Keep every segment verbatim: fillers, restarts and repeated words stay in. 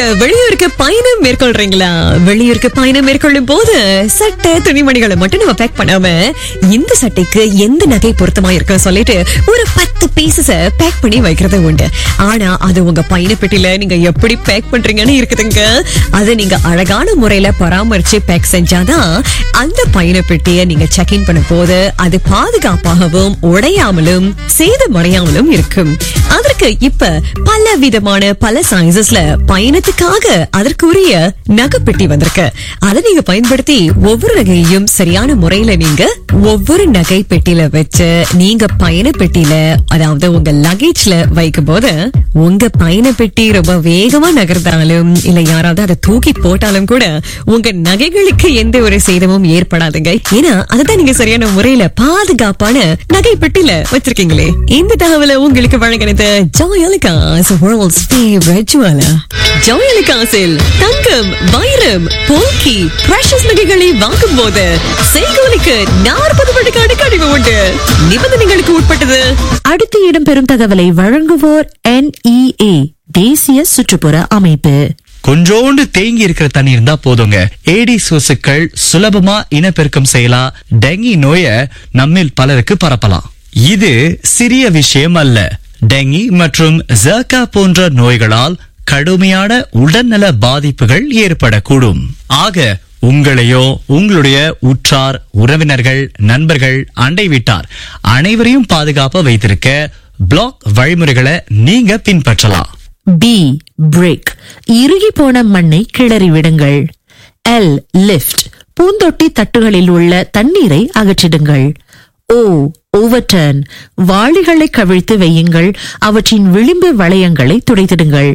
வெளியூருக்கு பயணம் மேற்கொள்றீங்களா? வெளியூருக்கு பயணம் மேற்கொள்ளும் போது சட்டை துணிமணிகளை மட்டும் நம்ம பேக் பண்ணாம இந்த சட்டைக்கு எந்த நகை பொருத்தமா இருக்கு சொல்லிட்டு ஒரு பத்து பீசஸ் பேக் பண்ணி வைக்கிறது உண்டு. ஆனா அது உங்க பயண பெட்டியில நீங்க எப்படி பேக் பண்றீங்கன்னு இருக்குதுங்க. அதை நீங்க அழகான முறையில பராமரிச்சு பேக் செஞ்சாதான் அந்த பயண பெட்டியை நீங்க செக் இன் பண்ணும் போது அது பாதுகாப்பாகவும் உடையாமலும் சேதமடையாமலும் இருக்கும். அதற்கு இப்ப பல விதமான பல சைஸஸ்ல பயணத்துக்காக அதற்குரிய நகைப்பெட்டி வந்திருக்கு. அதை நீங்க பயன்படுத்தி ஒவ்வொரு நகையையும் சரியான முறையில நீங்க ஒவ்வொரு நகை பெட்டியில வச்சு நீங்க பயண பெட்டியில அதாவது உங்க லக்கேஜ்ல வைக்கும் போது உங்க பயண பெட்டி ரொம்ப வேகமா நகர்ந்தாலும் இல்ல யாராவது அதை தூக்கி போட்டாலும் கூட உங்க நகைகளுக்கு எந்த ஒரு சேதமும் ஏற்படாதுங்க. ஏன்னா அதுதான் நீங்க சரியான முறையில பாதுகாப்பான நகை பெட்டியில வச்சிருக்கீங்களே. இந்த தகவலை உங்களுக்கு வழங்கினது ஜோயலுகாஸ் வேர்ல்ட்ஸ் ஃபேவரட் ஜுவலர். ஜோயலுகாஸில் தங்கம், வைரம், போக்கி, பிரஷஸ் நகைகளை வாங்கும் போது செய்கூலிக்கு நாற்பது விழுக்காடு கழிவு உண்டு. நிபந்தனைகளுக்கு உட்பட்டது. அடுத்து இடம்பெறும் தகவலை வழங்குவோர் என் இ ஏ தேசிய சுற்றுப்புற அமைப்பு. கொஞ்சோண்டு தேங்கி இருக்கிற தண்ணி இருந்தா போதுங்க, ஏடிஸ் கொசுக்கள் சுலபமா இனப்பெருக்கம் செய்யலாம். டெங்கி நோய நம்மில் பலருக்கு பரப்பலாம். இது சிறிய விஷயம் அல்ல. டெங்கி மற்றும் ஜர்கா போன்ற நோய்களால் கடுமையான உடல்நல பாதிப்புகள் ஏற்படக்கூடும். ஆக உங்களையோ உங்களுடைய உற்றார் உறவினர்கள் நண்பர்கள் அண்டை வீட்டார் அனைவரையும் பாதுகாப்பா வைத்திருக்க பிளாக் வழிமுறைகளை நீங்க பின்பற்றலாம். பி பிரேக், இறுகி போன மண்ணை கிளறி விடுங்கள். எல் லிஃப்ட், பூந்தொட்டி தட்டுகளில் உள்ள தண்ணீரை அகற்றிடுங்கள். ஓ ஓவர்டர்ன், வாளிகளை கவிழ்த்து வையுங்கள், அவற்றின் விளிம்பு வளையங்களை துடைத்திடுங்கள்.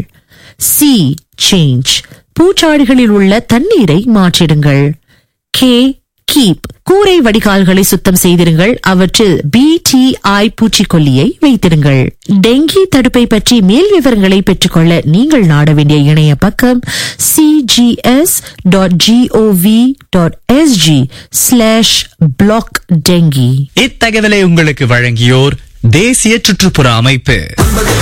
சி சேஞ்ச், பூச்சாடிகளில் உள்ள தண்ணீரை மாற்றிடுங்கள். கே கீப், கூரை வடிகால்களை சுத்தம் செய்திருங்கள், அவற்றில் பி டி ஐ பூச்சிக்கொல்லியை வைத்திருங்கள். டெங்கி தடுப்பை பற்றி மேல் விவரங்களை பெற்றுக்கொள்ள நீங்கள் நாட வேண்டிய இணைய பக்கம் C G S dot gov dot SG slash black dengue. இத்தகவலை உங்களுக்கு வழங்கியோர் தேசிய சுற்றுப்புற அமைப்பு.